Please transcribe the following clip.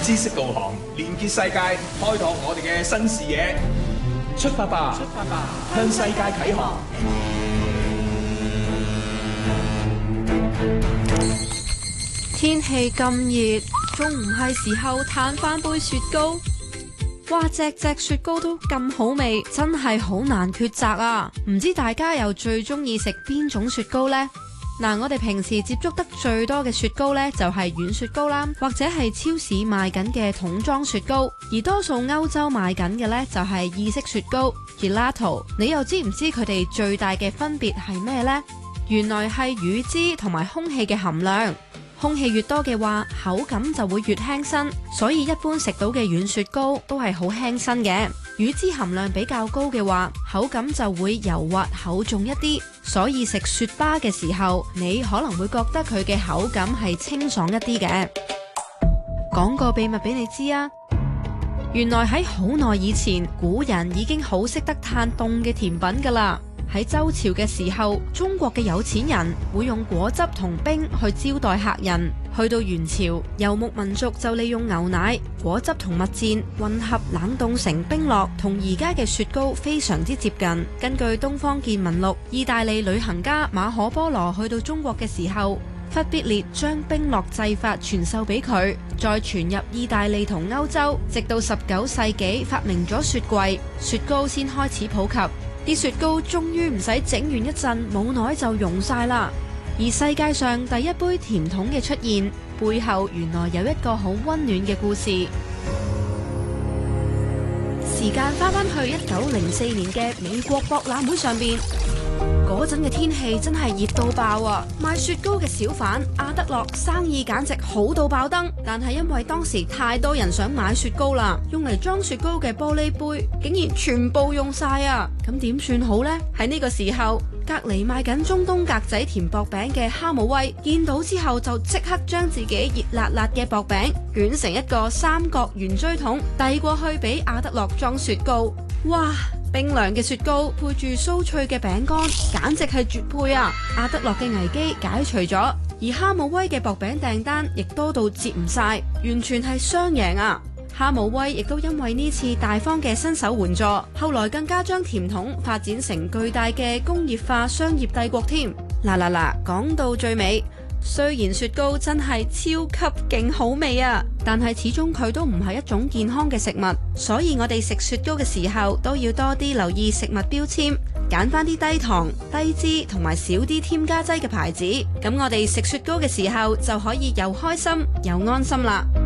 知識導航，連結世界，開拓我哋嘅新視野。出發吧，出發吧，向世界啟航。 天氣咁熱，仲唔係時候嘆翻杯雪糕？哇，隻雪糕都咁好味，真係好難抉擇啊！唔知大家又最中意食邊種雪糕呢？嗱，我哋平時接觸得最多嘅雪糕呢，就係軟雪糕啦，或者係超市賣緊嘅桶裝雪糕，而多數歐洲賣緊嘅呢，就係意式雪糕 Gelato。你又知唔知佢哋最大嘅分別係咩呢？原來係乳脂同埋空氣嘅含量。空氣越多嘅話，口感就會越輕身，所以一般食到嘅軟雪糕都係好輕身嘅。乳脂含量比較高嘅話，口感就會柔滑厚重一啲，所以食雪巴嘅時候，你可能會覺得佢嘅口感係清爽一啲嘅。講個秘密俾你知啊，原來喺好耐以前，古人已經好識得嘆凍嘅甜品㗎喇。喺周朝嘅時候，中國嘅有錢人會用果汁同冰去招待客人。去到元朝，游牧民族就利用牛奶、果汁同蜜餞混合冷凍成冰樂，同而家嘅雪糕非常之接近。根據《東方見聞錄》，意大利旅行家馬可波羅去到中國嘅時候，忽必烈將冰樂製法傳授俾佢，再傳入意大利同歐洲，直到19世紀發明咗雪櫃，雪糕先開始普及。啲雪糕終於唔使整完一陣，冇耐就溶晒啦。而世界上第一杯甜筒嘅出現，背後原來有一個好溫暖嘅故事。時間翻返去1904年嘅美國博覽會上邊，嗰陣嘅天氣真係熱到爆啊！賣雪糕嘅小販阿德樂生意簡直好到爆燈，但係因為當時太多人想買雪糕啦，用嚟裝雪糕嘅玻璃杯竟然全部用晒啊！咁點算好呢？喺呢個時候，隔籬賣緊中東格仔甜薄餅嘅哈姆威見到之後，就即刻將自己熱辣辣嘅薄餅捲成一個三角圓錐筒，遞過去俾阿德樂裝雪糕。哇！冰涼嘅雪糕配住酥脆嘅餅乾，簡直係絕配啊！阿德樂嘅危機解除咗，而哈姆威嘅薄餅訂單亦多到接唔晒，完全係雙贏啊！哈姆威亦都因為呢次大方嘅伸手援助，後來更加將甜筒發展成巨大嘅工業化商業帝國添。嗱，講到最尾，雖然雪糕真係超級勁好味啊，但係始終佢都唔係一種健康嘅食物，所以我哋食雪糕嘅時候都要多啲留意食物標籤，揀翻啲低糖、低脂同埋少啲添加劑嘅牌子，咁我哋食雪糕嘅時候就可以又開心又安心啦。